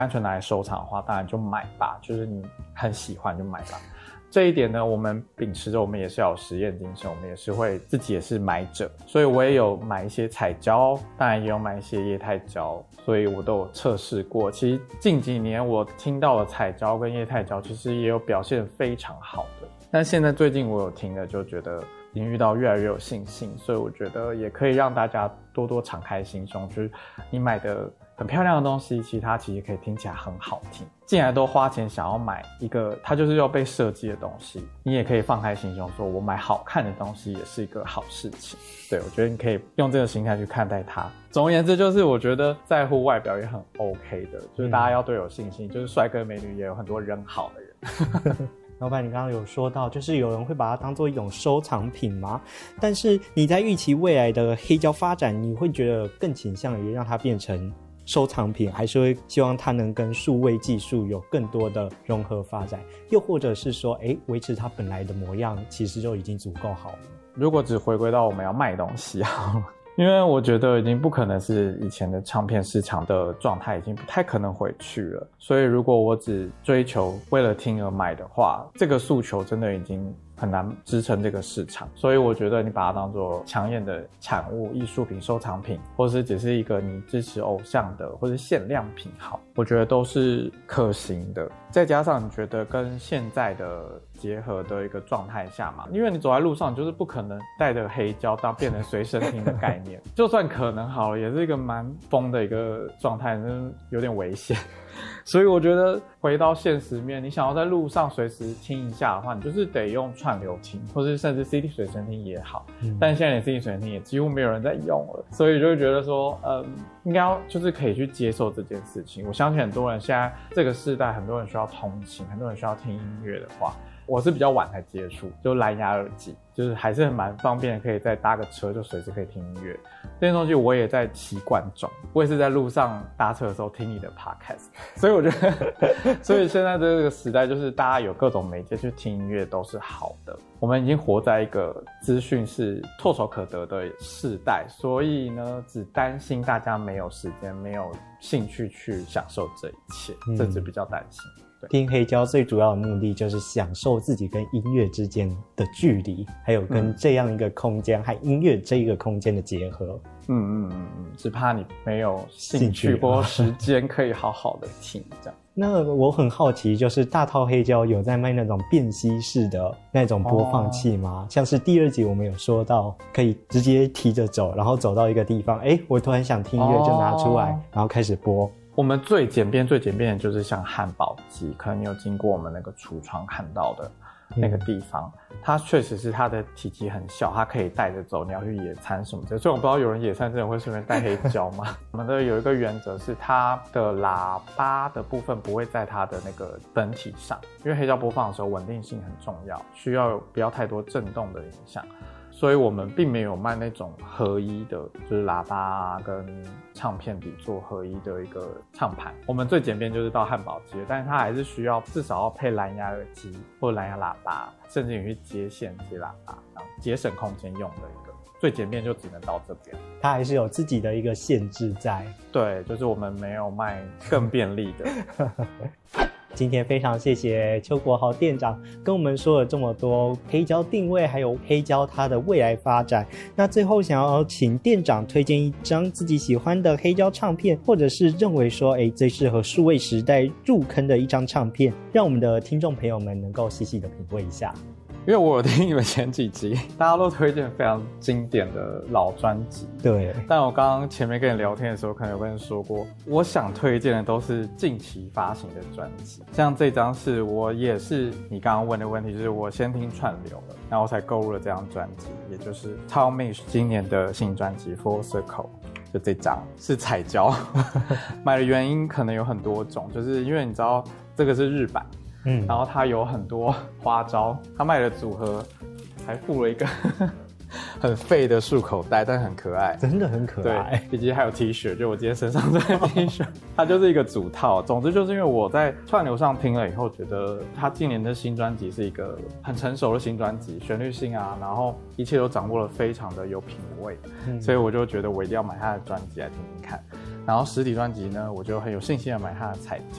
单纯拿来收藏的话，当然就买吧，就是你很喜欢就买吧。这一点呢，我们秉持着我们也是要有实验精神，我们也是会自己也是买者，所以我也有买一些彩胶，当然也有买一些液态胶，所以我都有测试过。其实近几年我听到的彩胶跟液态胶其实也有表现非常好的，但现在最近我有听了就觉得已经遇到越来越有信心，所以我觉得也可以让大家多多敞开心胸，就是你买的很漂亮的东西，其实它其实可以听起来很好听。既然都花钱想要买一个它就是要被设计的东西，你也可以放开心胸说我买好看的东西也是一个好事情。对，我觉得你可以用这个心态去看待它。总而言之，就是我觉得在乎外表也很 OK 的，就是大家要对我有信心，就是帅哥美女也有很多人好的人。 老板，你刚刚有说到，就是有人会把它当做一种收藏品吗？但是你在预期未来的黑胶发展，你会觉得更倾向于让它变成收藏品，还是会希望它能跟数位技术有更多的融合发展？又或者是说，维持它本来的模样，其实就已经足够好了？ 如果只回归到我们要卖东西啊，因为我觉得已经不可能是以前的唱片市场的状态，已经不太可能回去了。所以如果我只追求为了听而买的话，这个诉求真的已经很难支撑这个市场。所以我觉得你把它当作抢眼的产物、艺术品、收藏品，或是只是一个你支持偶像的或是限量品好，我觉得都是可行的。再加上你觉得跟现在的结合的一个状态下嘛，因为你走在路上，你就是不可能带着黑胶当变成随身听的概念，就算可能好了，也是一个蛮疯的一个状态，有点危险。所以我觉得回到现实面，你想要在路上随时听一下的话，你就是得用串流听，或是甚至 CD 随身听也好。但现在连 CD 随身听也几乎没有人在用了，所以就会觉得说，应该要就是可以去接受这件事情。我相信很多人现在这个世代，很多人需要通勤，很多人需要听音乐的话，我是比较晚才接触，就蓝牙耳机，就是还是很蛮方便的，可以再搭个车就随时可以听音乐。这些东西我也在习惯中，我也是在路上搭车的时候听你的 podcast， 所以我觉得，所以现在这个时代就是大家有各种媒介去听音乐都是好的。我们已经活在一个资讯是唾手可得的世代，所以呢，只担心大家没有时间、没有兴趣去享受这一切，这是比较担心。 听黑胶最主要的目的就是享受自己跟音乐之间的距离，还有跟这样一个空间和音乐这一个空间的结合。 只怕你没有兴趣或时间可以好好的听这样。 那我很好奇，就是大套黑胶有在卖那种便携式的那种播放器吗？像是第2集我们有说到可以直接提着走，然后走到一个地方，我突然想听音乐就拿出来，然后开始播。 我们最简便的就是像汉堡机，可能你有经过我们那个橱窗看到的那个地方，它确实是它的体积很小，它可以带着走，你要去野餐什么的。所以我不知道有人野餐真的会顺便带黑胶吗？我们的有一个原则是它的喇叭的部分不会在它的那个本体上，因为黑胶播放的时候稳定性很重要，需要不要太多震动的影响。所以我们并没有卖那种合一的，就是喇叭跟唱片底座合一的一个唱盘。我们最简便就是到汉堡机，但是它还是需要至少要配蓝牙耳机或蓝牙喇叭，甚至你去接线接喇叭，然后节省空间用的一个。最简便就只能到这边， 它还是有自己的一个限制在。 对，就是我们没有卖更便利的。 今天非常谢谢邱国豪店长跟我们说了这么多黑胶定位还有黑胶它的未来发展。那最后想要请店长推荐一张自己喜欢的黑胶唱片，或者是认为说最适合数位时代入坑的一张唱片，让我们的听众朋友们能够细细的品味一下。 因为我有听你们前几集，大家都推荐非常经典的老专辑。 对。 但我刚刚前面跟你聊天的时候，可能有跟你说过，我想推荐的都是近期发行的专辑。像这张是我也是你刚刚问的问题，就是我先听串流了，然后才购入了这张专辑，也就是 Tom Misch 今年的新专辑 Full Circle。就这张是彩胶，买的原因可能有很多种，就是因为你知道这个是日版。然后它有很多花招，它卖的组合还附了一个很废的束口袋，但很可爱， 真的很可爱。 对，以及还有 T 恤，就我今天身上这个 T 恤，它就是一个组套。总之就是因为我在串流上听了以后，觉得他今年的新专辑是一个很成熟的新专辑，旋律性啊，然后一切都掌握了非常的有品味，所以我就觉得我一定要买他的专辑来听听看。然后实体专辑呢，我就很有信心的买他的彩胶，